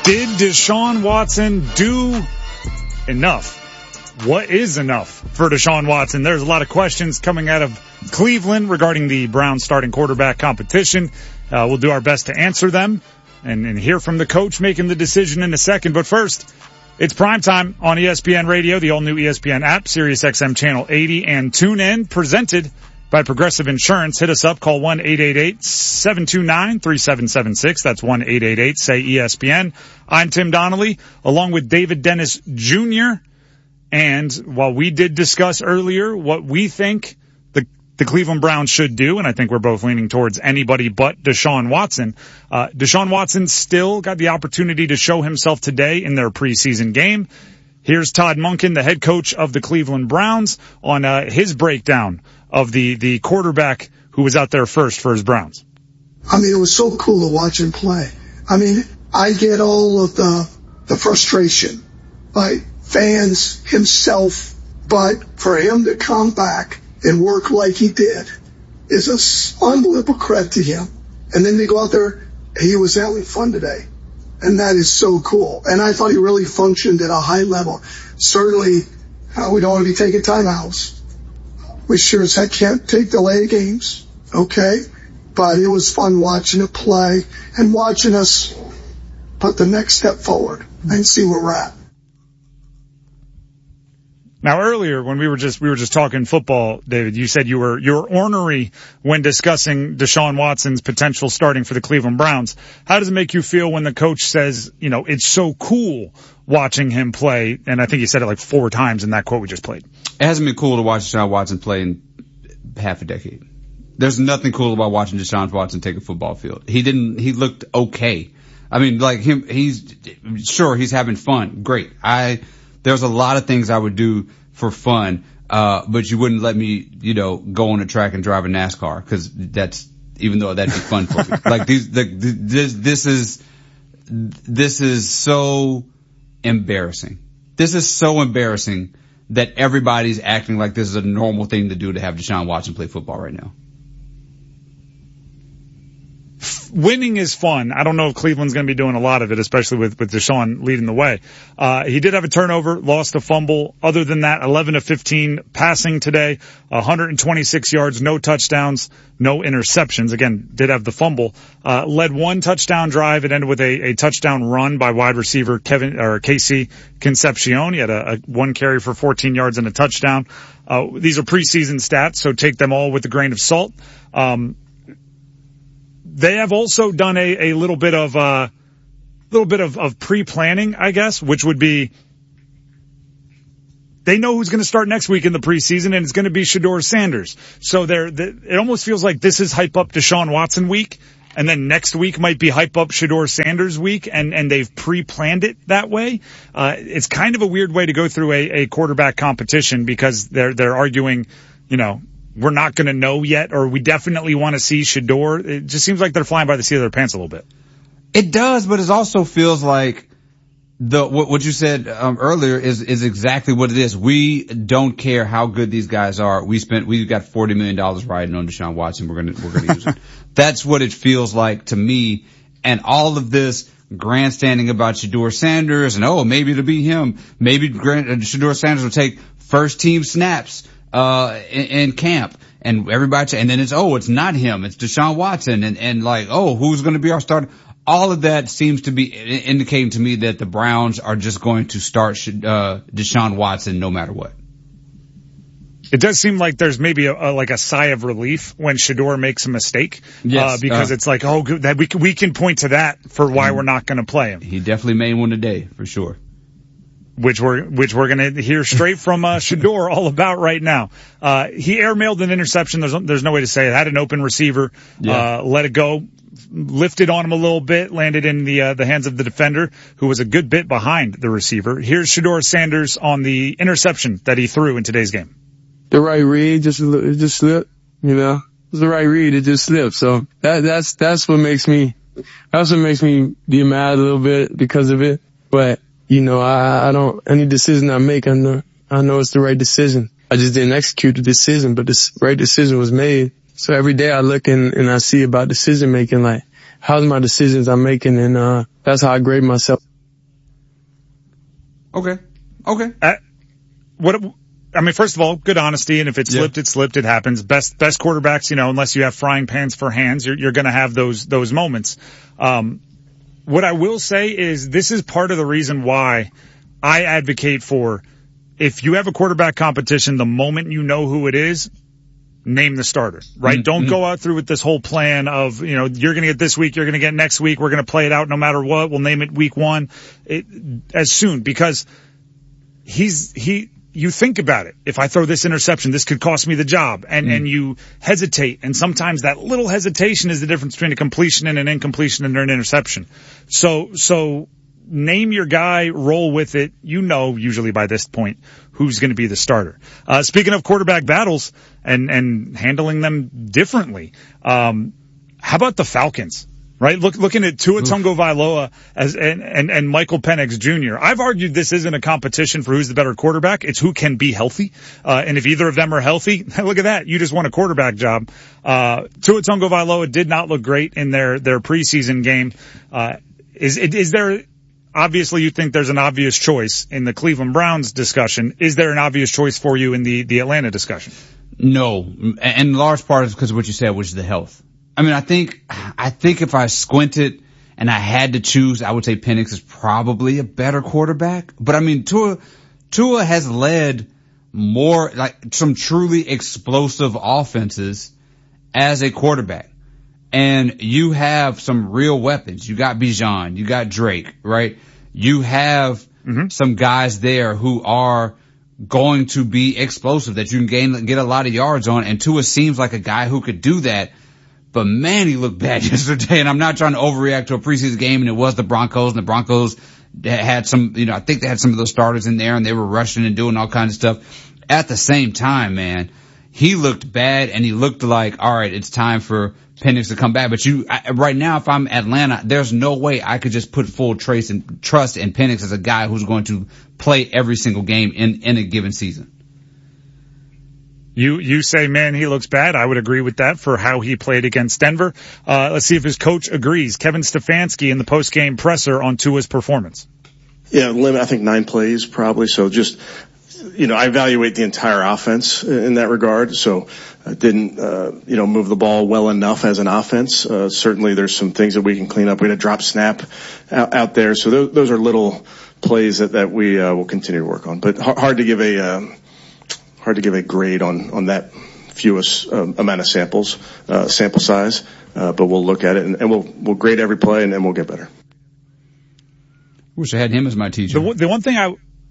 Did Deshaun Watson do enough? What is enough for Deshaun Watson? There's a lot of questions coming out of Cleveland regarding the Browns starting quarterback competition. We'll do our best to answer them and hear from the coach making the decision in a second. But first, it's primetime on ESPN Radio, the all-new ESPN app, SiriusXM Channel 80, and TuneIn, presented by Progressive Insurance. Hit us up. Call 1-888-729-3776. That's 1-888-SAY-ESPN. I'm Tim Donnelly, along with David Dennis Jr., and while we did discuss earlier what we think the Cleveland Browns should do, and I think we're both leaning towards anybody but Deshaun Watson, Deshaun Watson still got the opportunity to show himself today in their preseason game. Here's Todd Monken, the head coach of the Cleveland Browns, on his breakdown of the quarterback who was out there first for his Browns. I mean, it was so cool to watch him play. I mean, I get all of the frustration by fans, himself, but for him to come back and work like he did is an unbelievable credit to him. And then they go out there, he was having fun today. And that is so cool. And I thought he really functioned at a high level. Certainly, we don't want to be taking timeouts. We sure as heck can't take delay games, okay? But it was fun watching it play and watching us put the next step forward and see where we're at. Now, earlier when we were just talking football, David, you said you were ornery when discussing Deshaun Watson's potential starting for the Cleveland Browns. How does it make you feel when the coach says, you know, it's so cool watching him play? And I think he said it like 4 times in that quote we just played. It hasn't been cool to watch Deshaun Watson play in half a decade. There's nothing cool about watching Deshaun Watson take a football field. He looked okay. I mean, like he's having fun. Great. There's a lot of things I would do for fun, but you wouldn't let me, go on a track and drive a NASCAR, because even though that'd be fun for me. Like this is so embarrassing. This is so embarrassing that everybody's acting like this is a normal thing to do, to have Deshaun Watson play football right now. Winning is fun. I don't know if Cleveland's going to be doing a lot of it, especially with Deshaun leading the way. He did have a turnover, lost a fumble. Other than that, 11 of 15 passing today, 126 yards, no touchdowns, no interceptions. Again, did have the fumble. Led one touchdown drive. It ended with a touchdown run by wide receiver Casey Concepcion. He had a one carry for 14 yards and a touchdown. These are preseason stats, so take them all with a grain of salt. They have also done a little bit of pre-planning, I guess, which would be, they know who's going to start next week in the preseason, and it's going to be Shedeur Sanders. So it almost feels like this is hype up Deshaun Watson week, and then next week might be hype up Shedeur Sanders week, and they've pre-planned it that way. It's kind of a weird way to go through a quarterback competition, because they're arguing, we're not going to know yet, or we definitely want to see Shedeur. It just seems like they're flying by the seat of their pants a little bit. It does, but it also feels like what you said earlier is exactly what it is. We don't care how good these guys are. We've got $40 million riding on Deshaun Watson. We're gonna use it. That's what it feels like to me. And all of this grandstanding about Shedeur Sanders, and maybe it'll be him. Maybe Shedeur Sanders will take first team snaps in camp, and everybody, and then it's not him, it's Deshaun Watson, and who's going to be our starter? All of that seems to be indicating to me that the Browns are just going to start Deshaun Watson no matter what. It does seem like there's maybe a sigh of relief when Shedeur makes a mistake, yes, because it's like, that we can point to that for why we're not going to play him. He definitely made one today, for sure. Which we're going to hear straight from Shedeur all about right now. He airmailed an interception. There's no way to say it. Had an open receiver, let it go, lifted on him a little bit, landed in the hands of the defender, who was a good bit behind the receiver. Here's Shedeur Sanders on the interception that he threw in today's game. The right read, it just slipped. It was the right read. It just slipped. So that's what makes me be mad a little bit because of it. But I don't, any decision I make, I know it's the right decision. I just didn't execute the decision, but the right decision was made. So every day I look and I see about decision making, like, how's my decisions I'm making, and that's how I grade myself. Okay. First of all, good honesty, and if it slipped, it slipped. It happens. Best quarterbacks, unless you have frying pans for hands, you're going to have those moments. What I will say is this is part of the reason why I advocate for, if you have a quarterback competition, the moment you know who it is, name the starter, right? Don't go out through with this whole plan of, you're going to get this week, you're going to get next week, we're going to play it out no matter what. We'll name it week 1 as soon, because you think about it. If I throw this interception, this could cost me the job. And you hesitate. And sometimes that little hesitation is the difference between a completion and an incompletion and an interception. So name your guy, roll with it. Usually by this point, who's going to be the starter. Speaking of quarterback battles and handling them differently, how about the Falcons? Right? Looking at Tua Tagovailoa and Michael Penix Jr. I've argued this isn't a competition for who's the better quarterback. It's who can be healthy. And if either of them are healthy, look at that. You just won a quarterback job. Tua Tagovailoa did not look great in their preseason game. Is there, obviously you think there's an obvious choice in the Cleveland Browns discussion. Is there an obvious choice for you in the Atlanta discussion? No. And large part is because of what you said, which is the health. I think if I squinted and I had to choose, I would say Penix is probably a better quarterback. But Tua has led more, some truly explosive offenses as a quarterback. And you have some real weapons. You got Bijan, you got Drake, right? You have some guys there who are going to be explosive that you can get a lot of yards on. And Tua seems like a guy who could do that. But man, he looked bad yesterday, and I'm not trying to overreact to a preseason game, and it was the Broncos, and the Broncos had some, I think they had some of those starters in there, and they were rushing and doing all kinds of stuff. At the same time, man, he looked bad, and he looked like, all right, it's time for Penix to come back. But right now, if I'm Atlanta, there's no way I could just put full trust in Penix as a guy who's going to play every single game in a given season. You say, man, he looks bad. I would agree with that for how he played against Denver. Let's see if his coach agrees. Kevin Stefanski in the post-game presser on Tua's performance. Yeah, limit, I think 9 plays probably. So just, I evaluate the entire offense in that regard. So didn't, move the ball well enough as an offense. Certainly there's some things that we can clean up. We had a drop snap out there. So those are little plays that we will continue to work on. But hard to give a grade on that fewest amount of sample size, but we'll look at it and we'll grade every play and then we'll get better. Wish I had him as my teacher. The one thing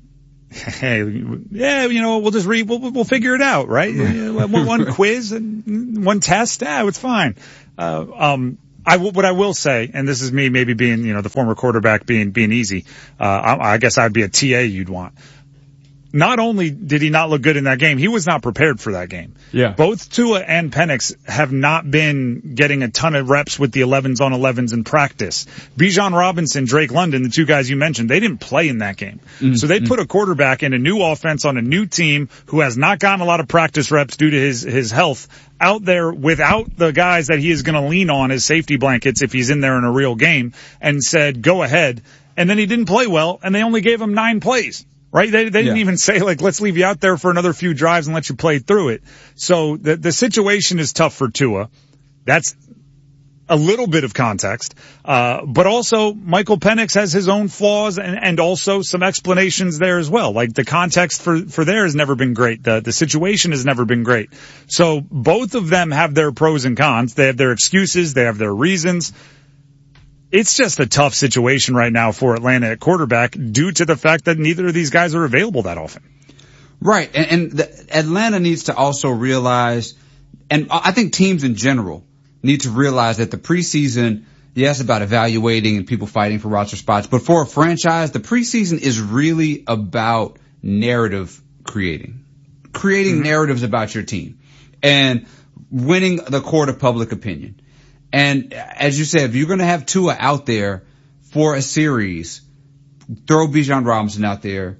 we'll just we'll figure it out, right? One quiz and one test, it's fine. What I will say, and this is me maybe being, the former quarterback being easy, I guess I'd be a TA you'd want. Not only did he not look good in that game, he was not prepared for that game. Yeah. Both Tua and Penix have not been getting a ton of reps with the 11s on 11s in practice. Bijan Robinson, Drake London, the two guys you mentioned, they didn't play in that game. So they put a quarterback in a new offense on a new team who has not gotten a lot of practice reps due to his health out there without the guys that he is going to lean on as safety blankets if he's in there in a real game, and said, go ahead. And then he didn't play well, and they only gave him 9 plays. Right? They didn't even say, let's leave you out there for another few drives and let you play through it. So the situation is tough for Tua. That's a little bit of context. But also Michael Penix has his own flaws and also some explanations there as well. Like the context for there has never been great. The situation has never been great. So both of them have their pros and cons. They have their excuses. They have their reasons. It's just a tough situation right now for Atlanta at quarterback due to the fact that neither of these guys are available that often. Right. And Atlanta needs to also realize, and I think teams in general need to realize that the preseason, yes, about evaluating and people fighting for roster spots, but for a franchise, the preseason is really about narrative creating narratives about your team and winning the court of public opinion. And as you said, if you're going to have Tua out there for a series, throw Bijan Robinson out there,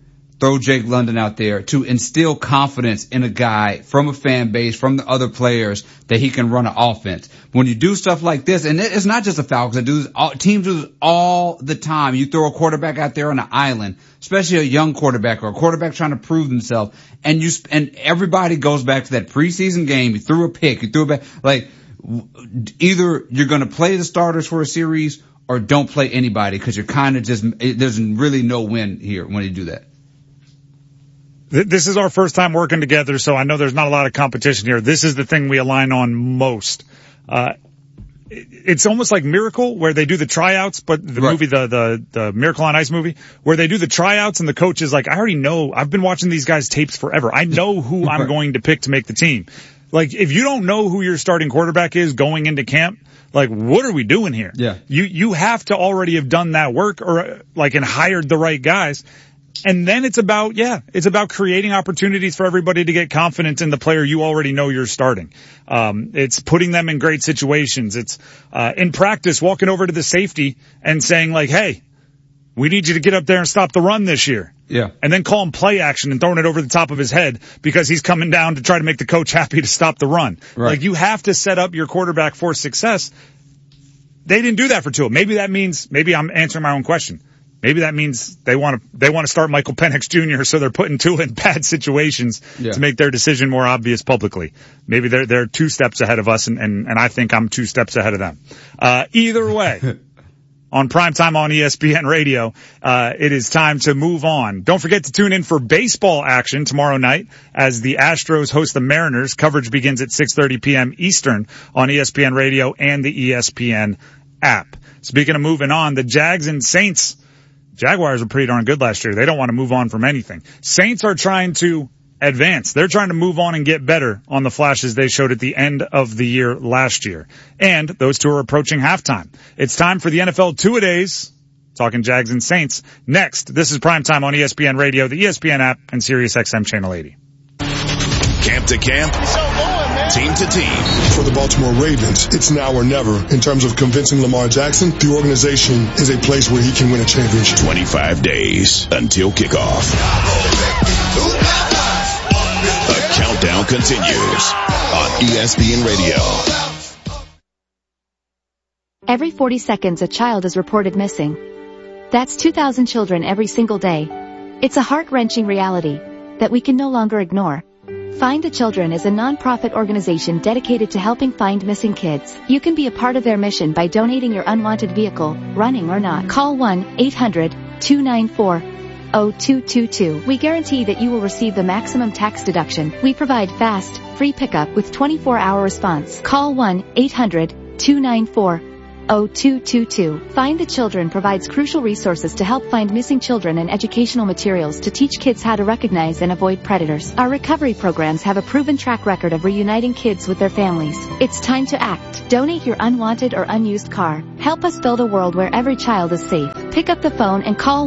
throw Jake London out there to instill confidence in a guy from a fan base, from the other players, that he can run an offense. When you do stuff like this, and it's not just the Falcons, teams do this all the time. You throw a quarterback out there on an island, especially a young quarterback or a quarterback trying to prove themselves, and everybody goes back to that preseason game. You threw a pick, you threw a back, like, either you're going to play the starters for a series or don't play anybody, because you're kind of just, there's really no win here when you do that. This is our first time working together, so I know there's not a lot of competition here. This is the thing we align on most. It's almost like Miracle, where they do the tryouts, but the movie, the Miracle on Ice movie, where they do the tryouts and the coach is like, I already know, I've been watching these guys' tapes forever. I know who I'm going to pick to make the team. Like, if you don't know who your starting quarterback is going into camp, like, what are we doing here? Yeah. You have to already have done that work, or like, and hired the right guys. And then it's about creating opportunities for everybody to get confidence in the player you already know you're starting. It's putting them in great situations. It's, in practice, walking over to the safety and saying like, hey, we need you to get up there and stop the run this year. Yeah. And then call him play action and throwing it over the top of his head because he's coming down to try to make the coach happy to stop the run. Right. Like, you have to set up your quarterback for success. They didn't do that for Tua. Maybe I'm answering my own question. Maybe that means they want to start Michael Penix Jr. so they're putting Tua in bad situations to make their decision more obvious publicly. Maybe they're 2 steps ahead of us, and I think I'm 2 steps ahead of them. Either way, on Primetime on ESPN Radio, it is time to move on. Don't forget to tune in for baseball action tomorrow night as the Astros host the Mariners. Coverage begins at 6:30 p.m. Eastern on ESPN Radio and the ESPN app. Speaking of moving on, the Jags and Saints, Jaguars were pretty darn good last year. They don't want to move on from anything. Saints are trying to advance. They're trying to move on and get better on the flashes they showed at the end of the year last year. And those two are approaching halftime. It's time for the NFL Two-A-Days, talking Jags and Saints. Next, this is Primetime on ESPN Radio, the ESPN app, and SiriusXM Channel 80. Camp to camp, team to team. For the Baltimore Ravens, it's now or never. In terms of convincing Lamar Jackson, the organization is a place where he can win a championship. 25 days until kickoff. The countdown continues on ESPN Radio. Every 40 seconds a child is reported missing. That's 2,000 children every single day. It's a heart-wrenching reality that we can no longer ignore. Find the Children is a non-profit organization dedicated to helping find missing kids. You can be a part of their mission by donating your unwanted vehicle, running or not. Call 1-800-294-0222. We guarantee that you will receive the maximum tax deduction. We provide fast, free pickup with 24-hour response. Call 1-800-294-0222. Find the Children provides crucial resources to help find missing children and educational materials to teach kids how to recognize and avoid predators. Our recovery programs have a proven track record of reuniting kids with their families. It's time to act. Donate your unwanted or unused car. Help us build a world where every child is safe. Pick up the phone and call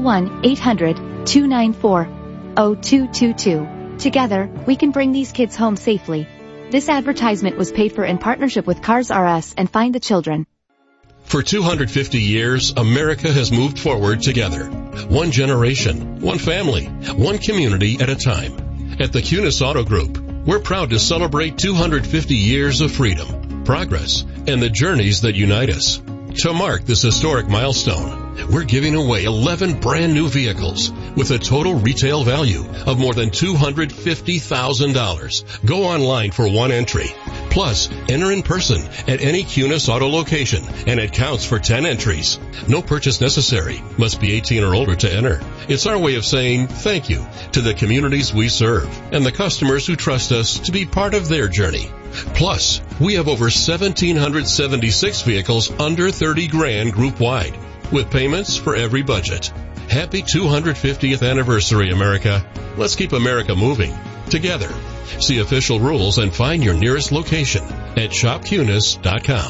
1-800-294-0222. Together, we can bring these kids home safely. This advertisement was paid for in partnership with Cars R Us and Find the Children. For 250 years, America has moved forward together. One generation, one family, one community at a time. At the Kunis Auto Group, we're proud to celebrate 250 years of freedom, progress, and the journeys that unite us. To mark this historic milestone, we're giving away 11 brand new vehicles with a total retail value of more than $250,000. Go online for one entry. Plus, enter in person at any Kunis Auto location, and it counts for 10 entries. No purchase necessary. Must be 18 or older to enter. It's our way of saying thank you to the communities we serve and the customers who trust us to be part of their journey. Plus, we have over 1,776 vehicles under 30 grand group-wide, with payments for every budget. Happy 250th anniversary, America. Let's keep America moving together. See official rules and find your nearest location at shopkunis.com.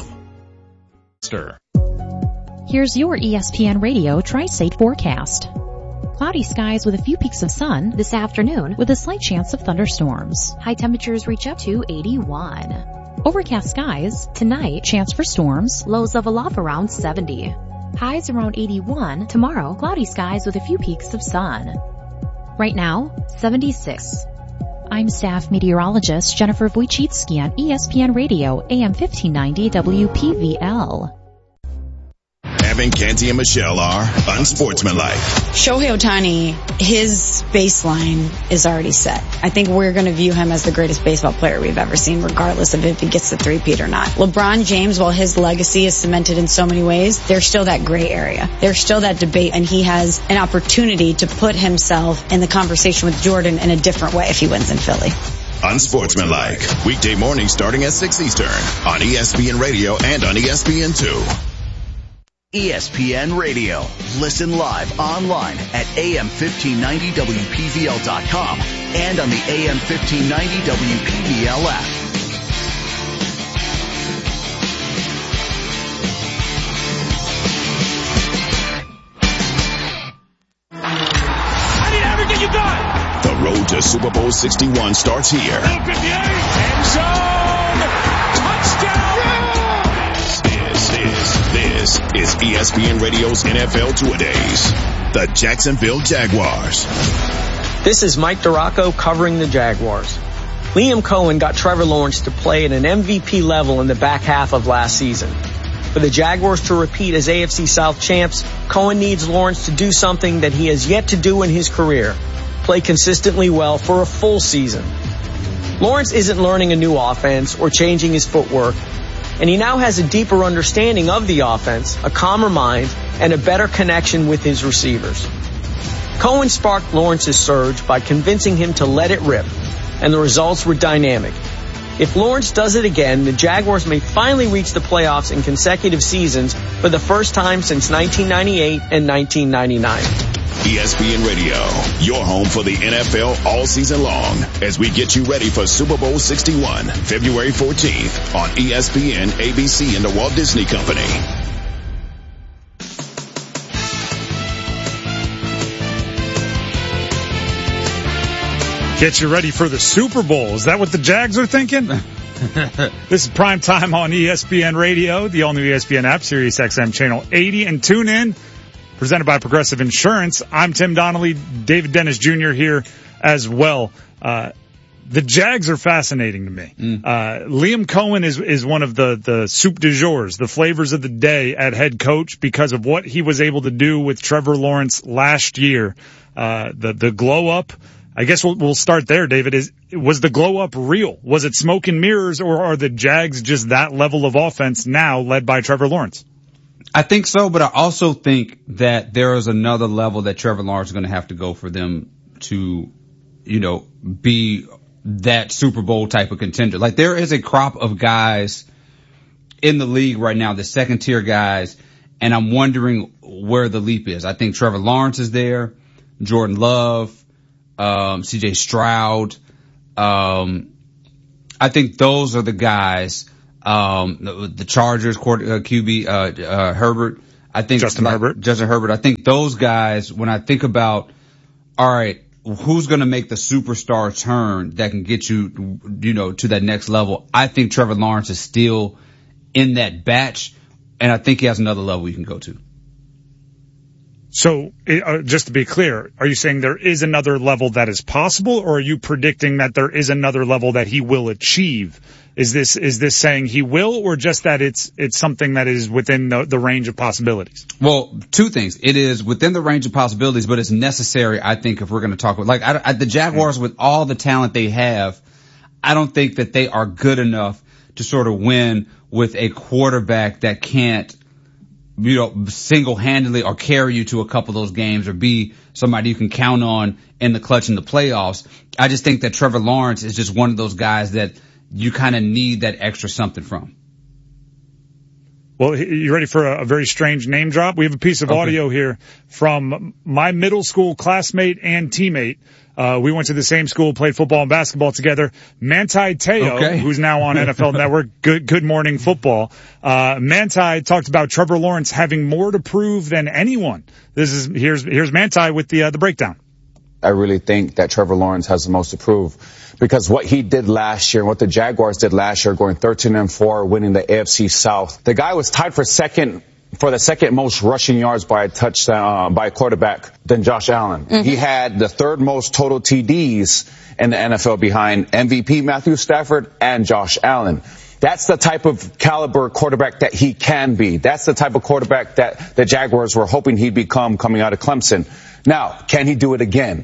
Here's your ESPN Radio Tri-State forecast. Cloudy skies with a few peaks of sun this afternoon with a slight chance of thunderstorms. High temperatures reach up to 81. Overcast skies. Tonight, chance for storms. Lows level off around 70. Highs around 81. Tomorrow, cloudy skies with a few peaks of sun. Right now, 76. I'm staff meteorologist Jennifer Wojcicki on ESPN Radio, AM 1590 WPVL. Evan, Canty, and Michelle are unsportsmanlike. Shohei Ohtani, his baseline is already set. I think we're going to view him as the greatest baseball player we've ever seen, regardless of if he gets the three-peat or not. LeBron James, while his legacy is cemented in so many ways, there's still that gray area. There's still that debate, and he has an opportunity to put himself in the conversation with Jordan in a different way if he wins in Philly. Unsportsmanlike. Weekday mornings starting at 6 Eastern on ESPN Radio and on ESPN2. ESPN Radio. Listen live online at AM1590WPVL.com and on the AM1590 WPVL app. I need everything you got. The road to Super Bowl 61 starts here. End zone. Touchdown. This is ESPN Radio's NFL Two-A-Days. The Jacksonville Jaguars. This is Mike Duraco covering the Jaguars. Liam Cohen got Trevor Lawrence to play at an MVP level in the back half of last season. For the Jaguars to repeat as AFC South champs, Cohen needs Lawrence to do something that he has yet to do in his career: play consistently well for a full season. Lawrence isn't learning a new offense or changing his footwork, and he now has a deeper understanding of the offense, a calmer mind, and a better connection with his receivers. Cohen sparked Lawrence's surge by convincing him to let it rip, and the results were dynamic. If Lawrence does it again, the Jaguars may finally reach the playoffs in consecutive seasons for the first time since 1998 and 1999. ESPN Radio, your home for the NFL all season long, as we get you ready for Super Bowl 61, February 14th on ESPN, ABC, and the Walt Disney Company. Get you ready for the Super Bowl. Is that what the Jags are thinking? This is Prime Time on ESPN Radio, the all-new ESPN app, Sirius XM Channel 80, and tune in. Presented by Progressive Insurance. I'm Tim Donnelly, David Dennis Jr. here as well. The Jags are fascinating to me. Liam Cohen is one of the soup du jours, the flavors of the day at head coach because of what he was able to do with Trevor Lawrence last year. The glow up, I guess we'll start there, David. Was the glow up real? Was it smoke and mirrors, or are the Jags just that level of offense now led by Trevor Lawrence? I think so, but I also think that there is another level that Trevor Lawrence is going to have to go for them to, be that Super Bowl type of contender. Like, there is a crop of guys in the league right now, the second tier guys, and I'm wondering where the leap is. I think Trevor Lawrence is there, Jordan Love, CJ Stroud. I think those are the guys. The Chargers QB, Herbert. I think Justin Herbert. I think those guys, when I think about, all right, who's going to make the superstar turn that can get you, to that next level? I think Trevor Lawrence is still in that batch, and I think he has another level you can go to. So, just to be clear, are you saying there is another level that is possible, or are you predicting that there is another level that he will achieve? Is this saying he will, or just that it's something that is within the range of possibilities? Well, two things. It is within the range of possibilities, but it's necessary, I think, if we're going to talk about, the Jaguars, with all the talent they have, I don't think that they are good enough to sort of win with a quarterback that can't, single-handedly or carry you to a couple of those games or be somebody you can count on in the clutch in the playoffs. I just think that Trevor Lawrence is just one of those guys that you kind of need that extra something from. Well, you ready for a very strange name drop? We have a piece of audio here from my middle school classmate and teammate. We went to the same school, played football and basketball together. Manti Te'o, who's now on NFL Network, Good Morning Football. Manti talked about Trevor Lawrence having more to prove than anyone. Here's Manti with the breakdown. I really think that Trevor Lawrence has the most to prove, because what he did last year and what the Jaguars did last year, going 13-4, winning the AFC South. The guy was tied for second for the second most rushing yards by a touchdown, by a quarterback than Josh Allen. Mm-hmm. He had the third most total TDs in the NFL behind MVP Matthew Stafford and Josh Allen. That's the type of caliber quarterback that he can be. That's the type of quarterback that the Jaguars were hoping he'd become coming out of Clemson. Now, can he do it again?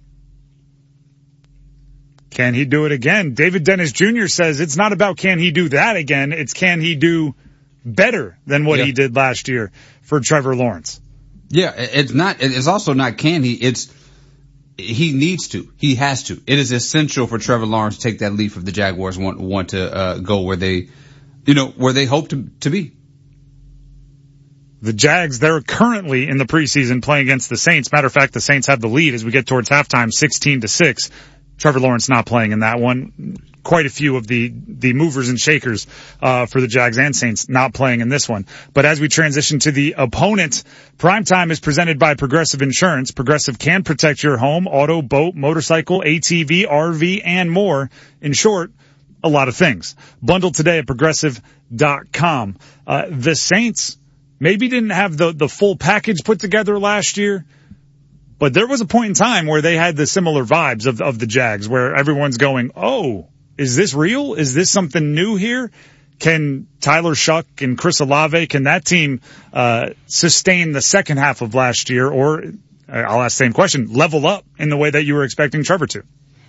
Can he do it again? David Dennis Jr. says it's not about can he do that again. It's can he do better than what he did last year for Trevor Lawrence. Yeah, it's also not can he, he needs to. He has to. It is essential for Trevor Lawrence to take that leap if the Jaguars want to go where they hope to be. The Jags, they're currently in the preseason playing against the Saints. Matter of fact, the Saints have the lead as we get towards halftime, 16-6. Trevor Lawrence not playing in that one. Quite a few of the movers and shakers for the Jags and Saints not playing in this one. But as we transition to the opponent, Primetime is presented by Progressive Insurance. Progressive can protect your home, auto, boat, motorcycle, ATV, RV, and more. In short, a lot of things. Bundle today at Progressive.com. The Saints maybe didn't have the full package put together last year, but there was a point in time where they had the similar vibes of the Jags, where everyone's going, oh, is this real? Is this something new here? Can Tyler Shuck and Chris Olave, can that team sustain the second half of last year? Or, I'll ask the same question, level up in the way that you were expecting Trevor to?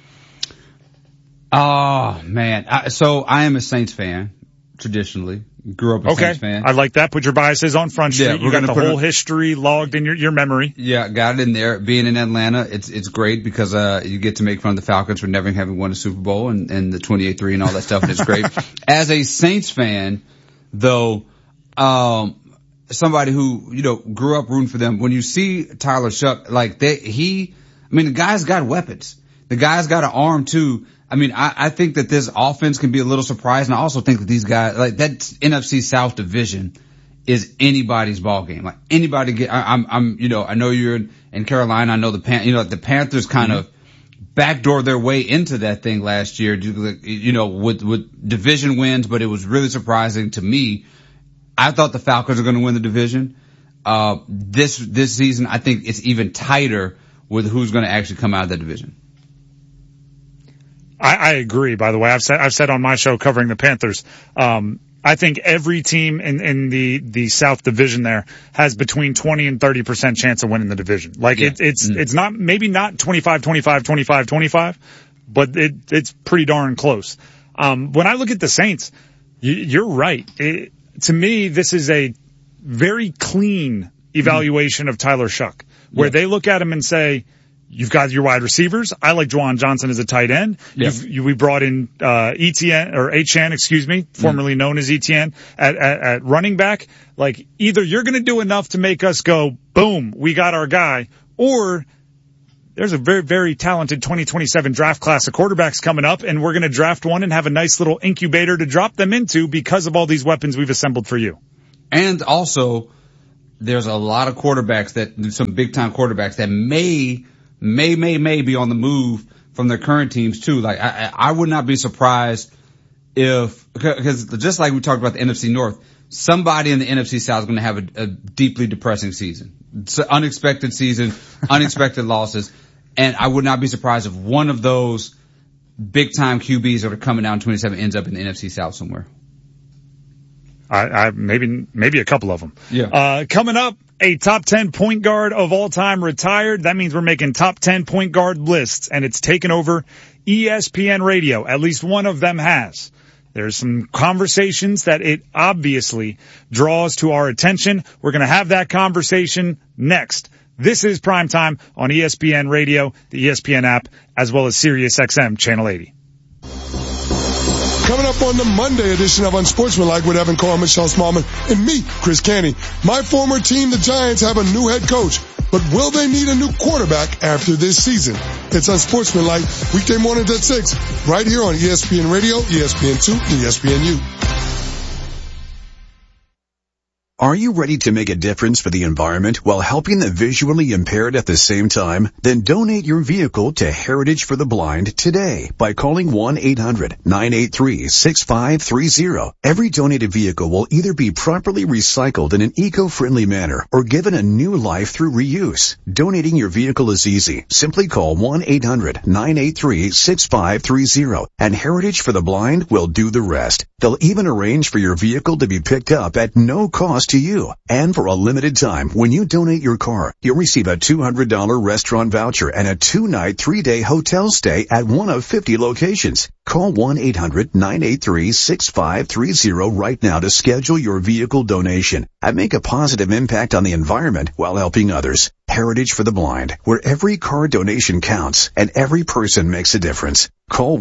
Oh, man. So I am a Saints fan, traditionally. Grew up a Saints fan. I like that. Put your biases on Front Street. Yeah, you got the whole history logged in your memory. Yeah, got it in there. Being in Atlanta, it's great because you get to make fun of the Falcons for never having won a Super Bowl and the 28-3 and all that stuff, and it's great. As a Saints fan, though, somebody who, grew up rooting for them, when you see Tyler Shuck, the guy's got weapons. The guy's got an arm too. I think that this offense can be a little surprised, and I also think that these guys, that NFC South division is anybody's ball game. Anybody I know you're in Carolina. I know the Panthers kind of backdoored their way into that thing last year, with division wins, but it was really surprising to me. I thought the Falcons were going to win the division. This season, I think it's even tighter with who's going to actually come out of that division. I agree, by the way. I've said on my show covering the Panthers, I think every team in the South Division there has between 20 and 30% chance of winning the division. It's not, maybe not 25, 25, 25, 25, but it's pretty darn close. When I look at the Saints, you're right. To me, this is a very clean evaluation of Tyler Shuck, where they look at him and say, you've got your wide receivers. I like Juwan Johnson as a tight end. We brought in Etienne, formerly known as Etienne, at running back. Either you're going to do enough to make us go, boom, we got our guy, or there's a very, very talented 2027 draft class of quarterbacks coming up, and we're going to draft one and have a nice little incubator to drop them into because of all these weapons we've assembled for you. And also, there's a lot of quarterbacks some big-time quarterbacks that may be on the move from their current teams too. I would not be surprised because just like we talked about the NFC North, somebody in the NFC South is going to have a deeply depressing season. It's an unexpected season, unexpected losses, and I would not be surprised if one of those big time QBs that are coming down 27 ends up in the NFC South somewhere. Maybe a couple of them. Yeah. Coming up, a top 10 point guard of all time retired. That means we're making top 10 point guard lists, and it's taken over ESPN Radio. At least one of them has. There's some conversations that it obviously draws to our attention. We're going to have that conversation next. This is Primetime on ESPN Radio, the ESPN app, as well as SiriusXM Channel 80. Coming up on the Monday edition of Unsportsmanlike with Evan Carr, Michelle Smallman, and me, Chris Canty. My former team, the Giants, have a new head coach, but will they need a new quarterback after this season? It's Unsportsmanlike, weekday mornings at 6, right here on ESPN Radio, ESPN2, and ESPNU. Are you ready to make a difference for the environment while helping the visually impaired at the same time? Then donate your vehicle to Heritage for the Blind today by calling 1-800-983-6530. Every donated vehicle will either be properly recycled in an eco-friendly manner or given a new life through reuse. Donating your vehicle is easy. Simply call 1-800-983-6530 and Heritage for the Blind will do the rest. They'll even arrange for your vehicle to be picked up at no cost to you. And for a limited time, when you donate your car, you'll receive a $200 restaurant voucher and a 2-night, 3-day hotel stay at one of 50 locations. Call 1-800-983-6530 right now to schedule your vehicle donation and make a positive impact on the environment while helping others. Heritage for the Blind, where every car donation counts and every person makes a difference. Call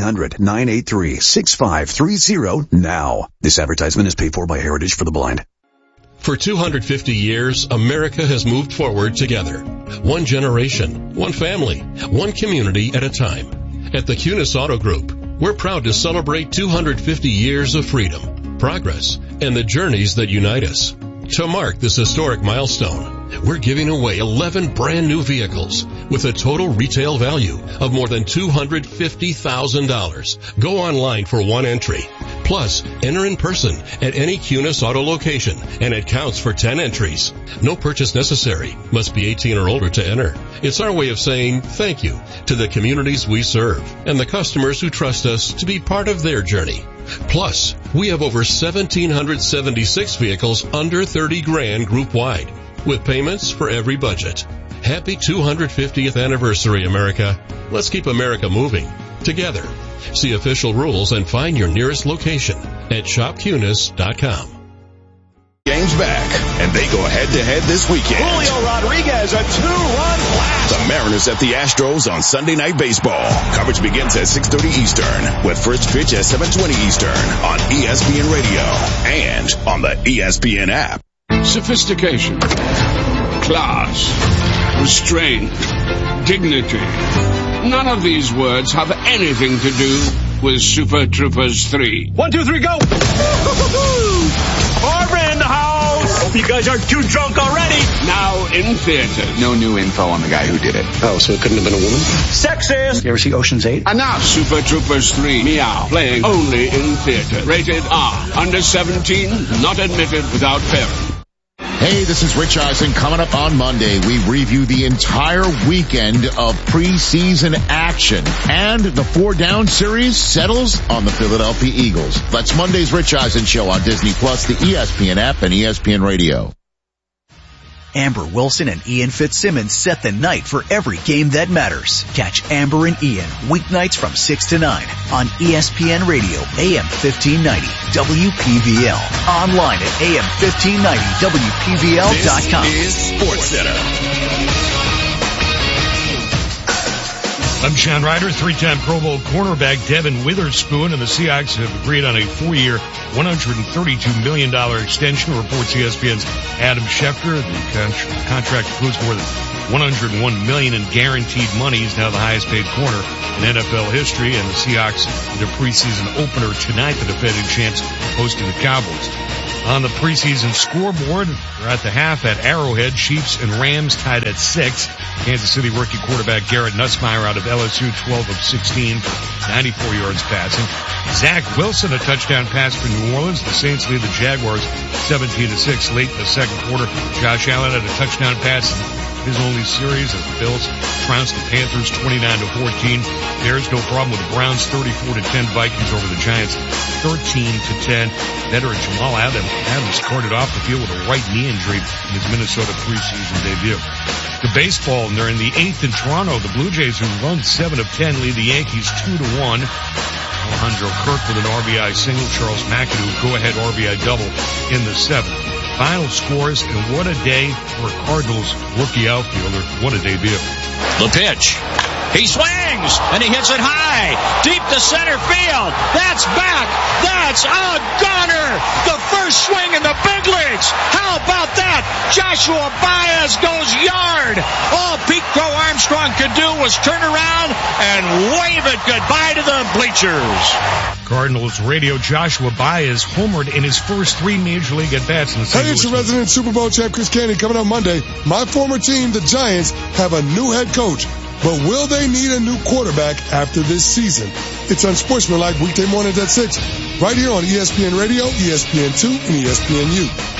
1-800-983-6530 now. This advertisement is paid for by Heritage for the Blind. For 250 years, America has moved forward together. One generation, one family, one community at a time. At the Cunis Auto Group, we're proud to celebrate 250 years of freedom, progress, and the journeys that unite us. To mark this historic milestone, we're giving away 11 brand new vehicles with a total retail value of more than $250,000. Go online for one entry. Plus, enter in person at any Cunis Auto location, and it counts for 10 entries. No purchase necessary. Must be 18 or older to enter. It's our way of saying thank you to the communities we serve and the customers who trust us to be part of their journey. Plus, we have over 1,776 vehicles under 30 grand group-wide, with payments for every budget. Happy 250th anniversary, America. Let's keep America moving together. See official rules and find your nearest location at shopcunis.com. Game's back, and they go head-to-head this weekend. Julio Rodriguez, a 2-run blast. The Mariners at the Astros on Sunday Night Baseball. Coverage begins at 6:30 Eastern, with first pitch at 7:20 Eastern on ESPN Radio and on the ESPN app. Sophistication, class, restraint, dignity. None of these words have anything to do with Super Troopers 3. 1, 2, 3, go! Barbara in the house! Hope you guys aren't too drunk already. Now in theaters. No new info on the guy who did it. Oh, so it couldn't have been a woman? Sexist! You ever see Ocean's 8? Enough! Super Troopers 3, Meow, playing only in theater. Rated R. Under 17, not admitted without parent. Hey, this is Rich Eisen. Coming up on Monday, we review the entire weekend of preseason action. And the 4-down series settles on the Philadelphia Eagles. That's Monday's Rich Eisen Show on Disney+, the ESPN app, and ESPN Radio. Amber Wilson and Ian Fitzsimmons set the night for every game that matters. Catch Amber and Ian weeknights from 6 to 9 on ESPN Radio, AM 1590, WPVL. Online at AM1590WPVL.com. This is SportsCenter. I'm Sean Ryder. 3-time Pro Bowl cornerback Devin Witherspoon and the Seahawks have agreed on a 4-year, $132 million extension, reports ESPN's Adam Schefter. The contract includes more than $101 million in guaranteed money. He's now the highest paid corner in NFL history, and the Seahawks in their preseason opener tonight, the defending champs hosting the Cowboys. On the preseason scoreboard, we're at the half at Arrowhead. Chiefs and Rams tied at 6. Kansas City rookie quarterback Garrett Nussmeier out of LSU, 12 of 16, 94 yards passing. Zach Wilson, a touchdown pass for New Orleans. The Saints lead the Jaguars 17-6 late in the second quarter. Josh Allen had a touchdown pass in his only series as the Bills trounced the Panthers 29-14. There's no problem with the Browns 34-10. Vikings over the Giants 13-10. Veteran Jamal Adams carted off the field with a right knee injury in his Minnesota preseason debut. The baseball, and they're in the 8th in Toronto. The Blue Jays, who run 7 of 10, lead the Yankees 2-1. Alejandro Kirk with an RBI single. Charles McAdoo, go-ahead RBI double in the 7th. Final scores, and what a day for a Cardinals rookie outfielder. What a debut. The pitch. He swings, and he hits it high, deep to center field. That's back. That's a gunner. The first swing in the big leagues. How about that? Joshua Baez goes yard. All Pete Crow Armstrong could do was turn around and wave it goodbye to the bleachers. Cardinals radio Joshua Baez homered in his first 3 Major League at-bats in the St. Hey, it's your resident Super Bowl champ, Chris Canty, coming up Monday. My former team, the Giants, have a new head coach. But will they need a new quarterback after this season? It's Unsportsmanlike weekday mornings at 6, right here on ESPN Radio, ESPN2, and ESPNU.